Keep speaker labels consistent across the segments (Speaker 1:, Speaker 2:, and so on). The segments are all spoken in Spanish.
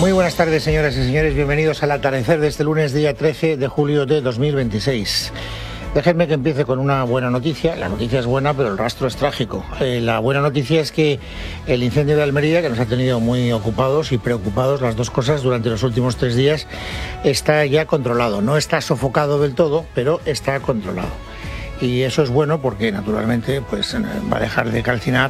Speaker 1: Muy buenas tardes, señoras y señores. Bienvenidos al atardecer de este lunes, día 13 de julio de 2026. Déjenme que empiece con una buena noticia. La noticia es buena, pero el rastro es trágico. La buena noticia es que el incendio de Almería, que nos ha tenido muy ocupados y preocupados, las dos cosas, durante los últimos 3 días, está ya controlado. No está sofocado del todo, pero está controlado. Y eso es bueno porque, naturalmente, pues va a dejar de calcinar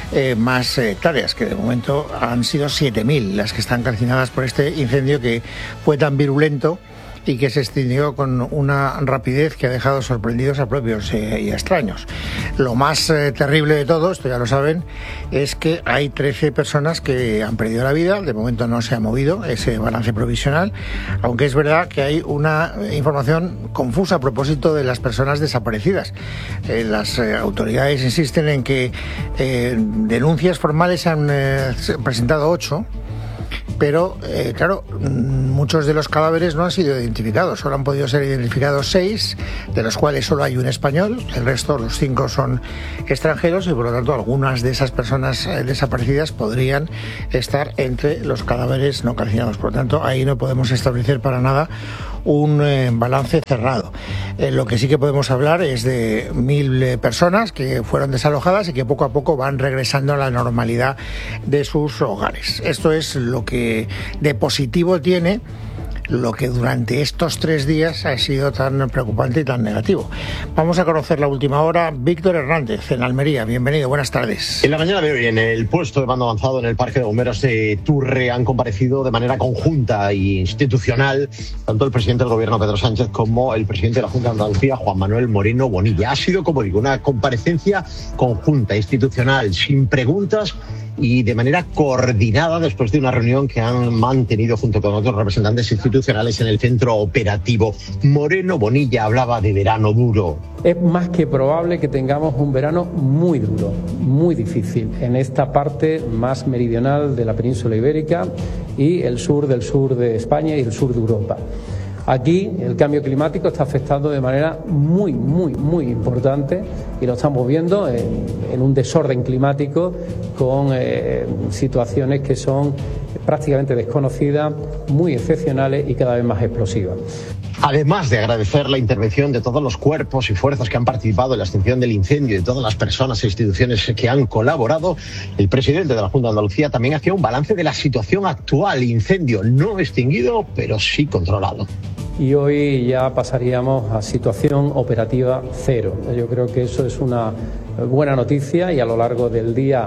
Speaker 1: más hectáreas, que de momento han sido 7.000 las que están calcinadas por este incendio que fue tan virulento y que se extinguió con una rapidez que ha dejado sorprendidos a propios y a extraños. Lo más terrible de todo, esto ya lo saben, es que hay 13 personas que han perdido la vida. De momento no se ha movido ese balance provisional, aunque es verdad que hay una información confusa a propósito de las personas desaparecidas. Las autoridades insisten en que denuncias formales se han presentado 8, pero claro, muchos de los cadáveres no han sido identificados. Solo han podido ser identificados 6, de los cuales solo hay un español. El resto, los 5, son extranjeros y por lo tanto algunas de esas personas desaparecidas podrían estar entre los cadáveres no calcinados. Por lo tanto, ahí no podemos establecer para nada un balance cerrado. Lo que sí que podemos hablar es de 1.000 personas que fueron desalojadas y que poco a poco van regresando a la normalidad de sus hogares. Esto es lo que de positivo tiene lo que durante estos 3 días ha sido tan preocupante y tan negativo. Vamos a conocer la última hora. Víctor Hernández, en Almería. Bienvenido, buenas tardes.
Speaker 2: En la mañana de hoy, en el puesto de mando avanzado en el Parque de Bomberos de Turre, han comparecido de manera conjunta e institucional tanto el presidente del Gobierno, Pedro Sánchez, como el presidente de la Junta de Andalucía, Juan Manuel Moreno Bonilla. Ha sido, como digo, una comparecencia conjunta, institucional, sin preguntas y de manera coordinada después de una reunión que han mantenido junto con otros representantes institucionales en el centro operativo. Moreno Bonilla hablaba de verano duro.
Speaker 3: Es más que probable que tengamos un verano muy duro, muy difícil, en esta parte más meridional de la península ibérica y el sur de España y el sur de Europa. Aquí el cambio climático está afectando de manera muy importante y lo estamos viendo en un desorden climático con situaciones que son prácticamente desconocidas, muy excepcionales y cada vez más explosivas.
Speaker 2: Además de agradecer la intervención de todos los cuerpos y fuerzas que han participado en la extinción del incendio y de todas las personas e instituciones que han colaborado, el presidente de la Junta de Andalucía también hacía un balance de la situación actual. Incendio no extinguido, pero sí controlado.
Speaker 3: Y hoy ya pasaríamos a situación operativa 0. Yo creo que eso es una buena noticia y a lo largo del día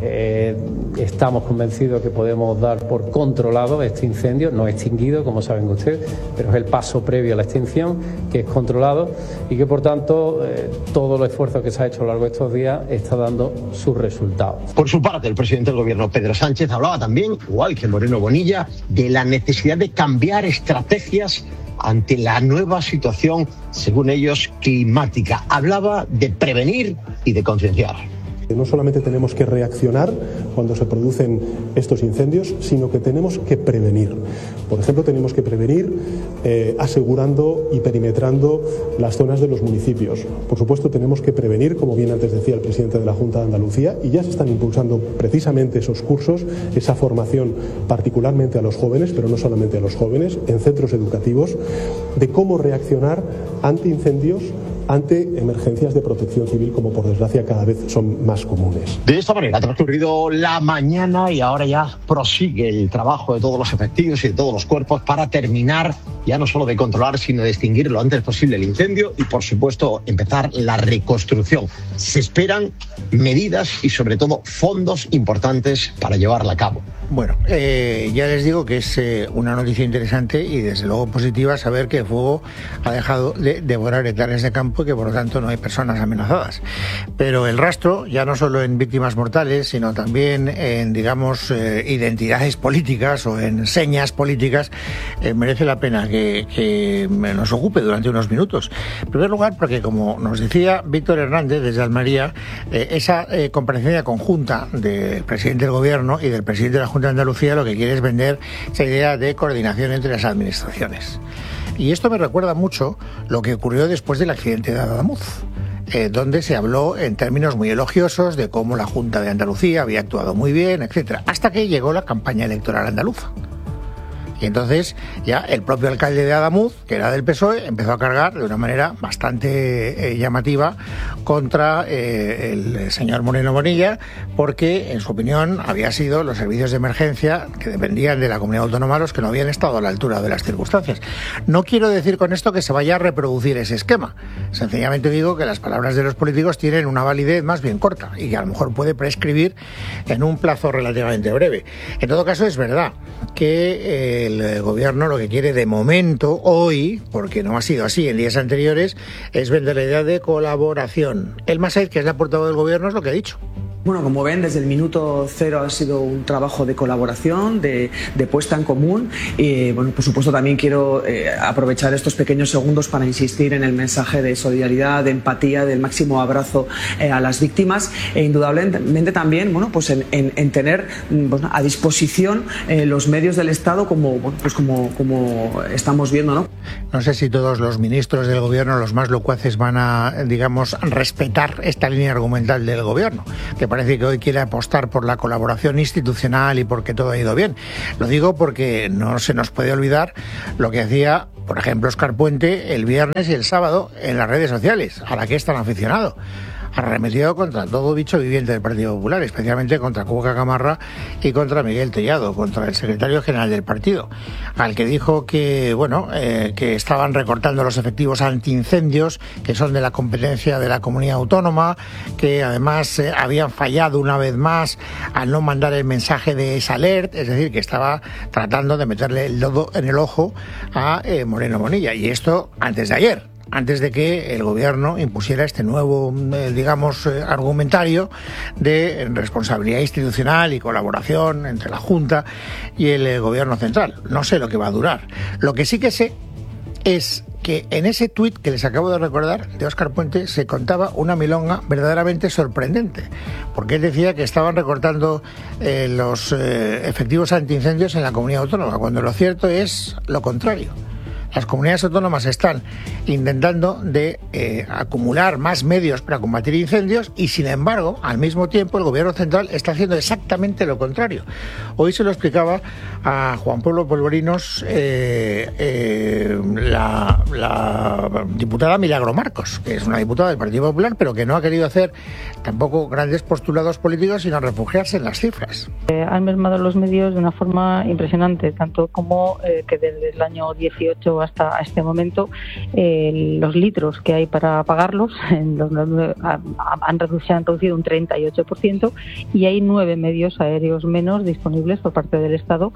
Speaker 3: estamos convencidos que podemos dar por controlado este incendio, no extinguido, como saben ustedes, pero es el paso previo a la extinción, que es controlado y que por tanto todo el esfuerzo que se ha hecho a lo largo de estos días está dando sus resultados.
Speaker 2: Por su parte, el presidente del Gobierno, Pedro Sánchez, hablaba también, igual que Moreno Bonilla, de la necesidad de cambiar estrategias ante la nueva situación, según ellos, climática. Hablaba de prevenir y de concienciar.
Speaker 4: No solamente tenemos que reaccionar cuando se producen estos incendios, sino que tenemos que prevenir. Por ejemplo, tenemos que prevenir asegurando y perimetrando las zonas de los municipios. Por supuesto, tenemos que prevenir, como bien antes decía el presidente de la Junta de Andalucía, y ya se están impulsando precisamente esos cursos, esa formación particularmente a los jóvenes, pero no solamente a los jóvenes, en centros educativos, de cómo reaccionar ante incendios, ante emergencias de protección civil, como por desgracia cada vez son más comunes.
Speaker 2: De esta manera ha transcurrido la mañana y ahora ya prosigue el trabajo de todos los efectivos y de todos los cuerpos para terminar ya no solo de controlar, sino de extinguir lo antes posible el incendio y, por supuesto, empezar la reconstrucción. Se esperan medidas y, sobre todo, fondos importantes para llevarla a cabo.
Speaker 1: Bueno, ya les digo que es una noticia interesante y desde luego positiva saber que el fuego ha dejado de devorar hectáreas de campo y que por lo tanto no hay personas amenazadas. Pero el rastro, ya no solo en víctimas mortales, sino también en, digamos, identidades políticas o en señas políticas, merece la pena que nos ocupe durante unos minutos. En primer lugar, porque como nos decía Víctor Hernández desde Almería, esa comparecencia conjunta del presidente del Gobierno y del presidente de la Junta de Andalucía lo que quiere es vender esa idea de coordinación entre las administraciones. Y esto me recuerda mucho lo que ocurrió después del accidente de Adamuz, donde se habló en términos muy elogiosos de cómo la Junta de Andalucía había actuado muy bien, etcétera, hasta que llegó la campaña electoral andaluza. Y entonces ya el propio alcalde de Adamuz, que era del PSOE, empezó a cargar de una manera bastante llamativa contra el señor Moreno Bonilla, porque en su opinión había sido los servicios de emergencia que dependían de la comunidad autónoma los que no habían estado a la altura de las circunstancias. No quiero decir con esto que se vaya a reproducir ese esquema. Sencillamente digo que las palabras de los políticos tienen una validez más bien corta y que a lo mejor puede prescribir en un plazo relativamente breve. En todo caso, es verdad que el gobierno lo que quiere de momento, hoy, porque no ha sido así en días anteriores, es vender la idea de colaboración. El Massaid, que es la portavoz del gobierno, es lo que ha dicho.
Speaker 5: Bueno, como ven, desde el minuto cero ha sido un trabajo de colaboración, de puesta en común y, bueno, por supuesto también quiero aprovechar estos pequeños segundos para insistir en el mensaje de solidaridad, de empatía, del máximo abrazo a las víctimas e indudablemente también, bueno, pues en tener a disposición los medios del Estado como estamos viendo, ¿no?
Speaker 1: No sé si todos los ministros del gobierno, los más locuaces, van a, digamos, respetar esta línea argumental del gobierno, que parece que hoy quiere apostar por la colaboración institucional y porque todo ha ido bien. Lo digo porque no se nos puede olvidar lo que hacía, por ejemplo, Óscar Puente el viernes y el sábado en las redes sociales, a la que es tan aficionado. Arremetido contra todo bicho viviente del Partido Popular, especialmente contra Cuca Gamarra y contra Miguel Tellado, contra el secretario general del partido, al que dijo que, bueno, que estaban recortando los efectivos antiincendios, que son de la competencia de la comunidad autónoma, que además habían fallado una vez más al no mandar el mensaje de esa alert, es decir, que estaba tratando de meterle el dedo en el ojo a Moreno Bonilla, y esto antes de ayer, antes de que el gobierno impusiera este nuevo, digamos, argumentario de responsabilidad institucional y colaboración entre la Junta y el gobierno central. No sé lo que va a durar. Lo que sí que sé es que en ese tuit que les acabo de recordar de Óscar Puente se contaba una milonga verdaderamente sorprendente, porque él decía que estaban recortando los efectivos antiincendios en la comunidad autónoma, cuando lo cierto es lo contrario. Las comunidades autónomas están intentando de acumular más medios para combatir incendios y, sin embargo, al mismo tiempo el gobierno central está haciendo exactamente lo contrario. Hoy se lo explicaba a Juan Pablo Polvorinos la diputada Milagro Marcos, que es una diputada del Partido Popular, pero que no ha querido hacer tampoco grandes postulados políticos, sino refugiarse en las cifras.
Speaker 6: Han mermado los medios de una forma impresionante, tanto como que desde el año 18 hasta este momento los litros que hay para pagarlos se han reducido un 38% y hay 9 medios aéreos menos disponibles por parte del Estado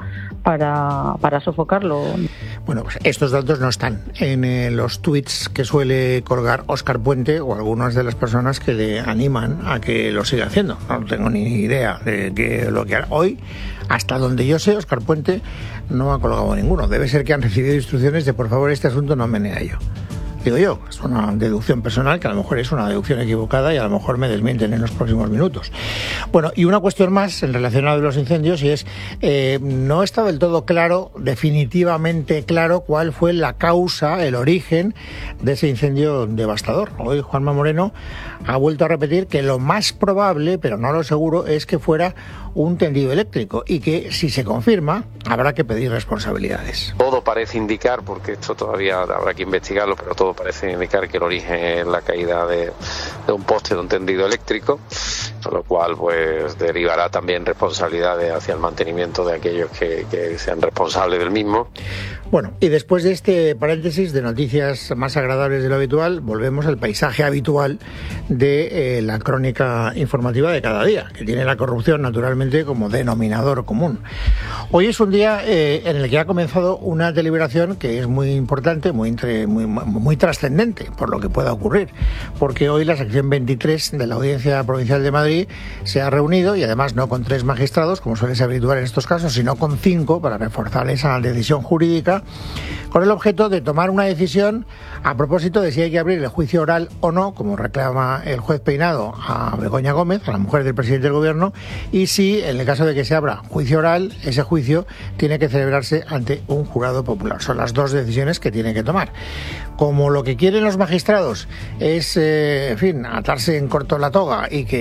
Speaker 6: para sofocarlo.
Speaker 1: Bueno, pues estos datos no están en los tweets que suele colgar Óscar Puente o algunas de las personas que le animan a que lo siga haciendo. No tengo ni idea de lo que hará. Hoy, hasta donde yo sé, Óscar Puente no ha colgado ninguno. Debe ser que han recibido instrucciones de por favor este asunto no menea yo. Digo yo, es una deducción personal que a lo mejor es una deducción equivocada y a lo mejor me desmienten en los próximos minutos. Bueno, y una cuestión más en relación a los incendios y es, no está del todo claro, definitivamente claro, cuál fue la causa, el origen de ese incendio devastador. Hoy Juanma Moreno ha vuelto a repetir que lo más probable, pero no lo seguro, es que fuera un tendido eléctrico y que, si se confirma, habrá que pedir responsabilidades.
Speaker 7: Todo parece indicar, porque esto todavía habrá que investigarlo, pero todo parece indicar que el origen es la caída de un poste de un tendido eléctrico, con lo cual pues derivará también responsabilidades hacia el mantenimiento de aquellos que sean responsables del mismo.
Speaker 1: Bueno, y después de este paréntesis de noticias más agradables de lo habitual, volvemos al paisaje habitual de la crónica informativa de cada día, que tiene la corrupción naturalmente como denominador común. Hoy es un día en el que ha comenzado una deliberación que es muy importante, muy trascendente por lo que pueda ocurrir, porque hoy la sección 23 de la Audiencia Provincial de Madrid se ha reunido, y además no con 3 magistrados, como suele ser habitual en estos casos, sino con 5 para reforzar esa decisión jurídica, con el objeto de tomar una decisión a propósito de si hay que abrir el juicio oral o no, como reclama el juez Peinado a Begoña Gómez, a la mujer del presidente del gobierno, y si en el caso de que se abra juicio oral, ese juicio tiene que celebrarse ante un jurado popular. Son las 2 decisiones que tiene que tomar. Como lo que quieren los magistrados es, atarse en corto la toga y que su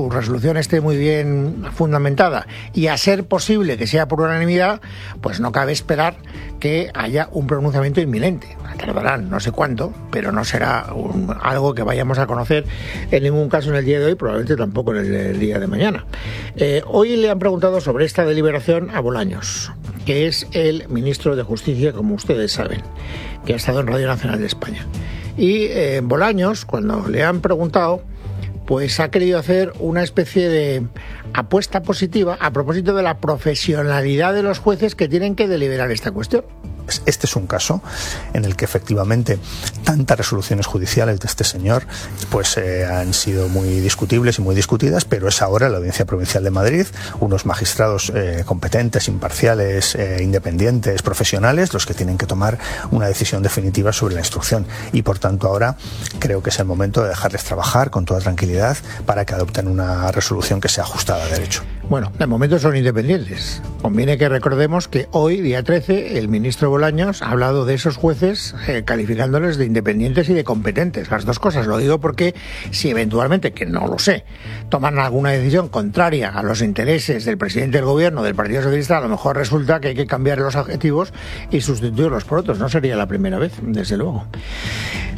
Speaker 1: su resolución esté muy bien fundamentada y a ser posible que sea por unanimidad, pues no cabe esperar que haya un pronunciamiento inminente. Tardarán no sé cuánto, pero no será algo que vayamos a conocer en ningún caso en el día de hoy, probablemente tampoco en el día de mañana. Hoy le han preguntado sobre esta deliberación a Bolaños, que es el ministro de Justicia, como ustedes saben, que ha estado en Radio Nacional de España. Y Bolaños, cuando le han preguntado, pues ha querido hacer una especie de apuesta positiva a propósito de la profesionalidad de los jueces que tienen que deliberar esta cuestión.
Speaker 8: Este es un caso en el que efectivamente tantas resoluciones judiciales de este señor pues han sido muy discutibles y muy discutidas, pero es ahora la Audiencia Provincial de Madrid, unos magistrados competentes, imparciales, independientes, profesionales, los que tienen que tomar una decisión definitiva sobre la instrucción. Y por tanto ahora creo que es el momento de dejarles trabajar con toda tranquilidad para que adopten una resolución que sea ajustada a derecho.
Speaker 1: Bueno, de momento son independientes. Conviene que recordemos que hoy, día 13, el ministro Bolaños ha hablado de esos jueces calificándoles de independientes y de competentes. Las dos cosas. Lo digo porque si eventualmente, que no lo sé, toman alguna decisión contraria a los intereses del presidente del gobierno, del Partido Socialista, a lo mejor resulta que hay que cambiar los adjetivos y sustituirlos por otros. No sería la primera vez, desde luego.